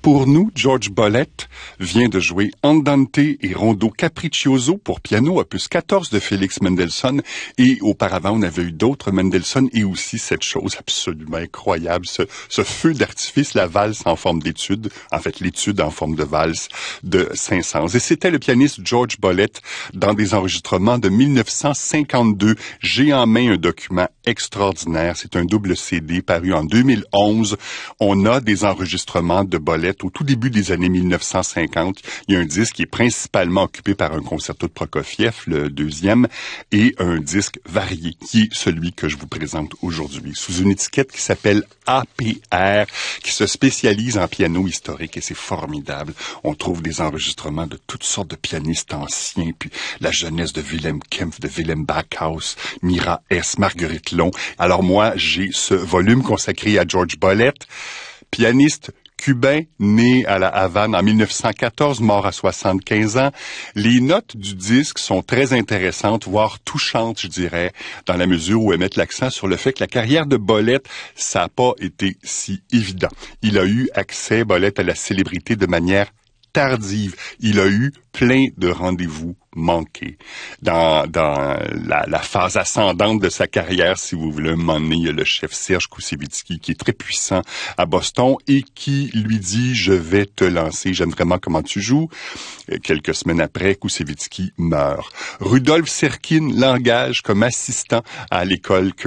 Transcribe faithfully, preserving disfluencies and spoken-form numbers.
pour nous, George Bolett vient de jouer Andante et Rondo Capriccioso pour piano, opus quatorze de Félix Mendelssohn. Et auparavant, on avait eu d'autres Mendelssohn et aussi cette chose absolument incroyable, ce, ce feu d'artifice, la valse en forme d'étude, en fait l'étude en forme de valse de Saint-Saëns. Et c'était le pianiste George Bolett dans des enregistrements de mille neuf cent cinquante-deux. J'ai en main un document extraordinaire. C'est un double C D paru en deux mille onze. On a des enregistrements de Bolett au tout début des années mille neuf cent cinquante. Il y a un disque qui est principalement occupé par un concerto de Prokofiev, le deuxième, et un disque varié, qui est celui que je vous présente aujourd'hui, sous une étiquette qui s'appelle A P R, qui se spécialise en piano historique, et c'est formidable. On trouve des enregistrements de toutes sortes de pianistes anciens, puis la jeunesse de Wilhelm Kempff, de Wilhelm Backhaus, Mira Hess, Marguerite Long. Alors moi, j'ai ce volume consacré à George Bolett, pianiste cubain, né à la Havane en mille neuf cent quatorze, mort à soixante-quinze ans. Les notes du disque sont très intéressantes, voire touchantes, je dirais, dans la mesure où elles mettent l'accent sur le fait que la carrière de Bolett, ça n'a pas été si évident. Il a eu accès, Bolett, à la célébrité de manière tardive. Il a eu plein de rendez-vous manqués. Dans, dans la, la phase ascendante de sa carrière, si vous voulez, un moment donné, il y a le chef Serge Koussevitzky qui est très puissant à Boston et qui lui dit « Je vais te lancer, j'aime vraiment comment tu joues ». Quelques semaines après, Koussevitzky meurt. Rudolf Serkin l'engage comme assistant à l'école